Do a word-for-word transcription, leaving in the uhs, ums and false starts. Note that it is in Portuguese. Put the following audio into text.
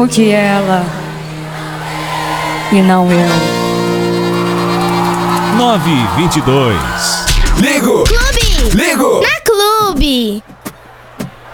Curte ela e não eu. nove vinte e dois. Ligo! Clube! Ligo! Na Clube!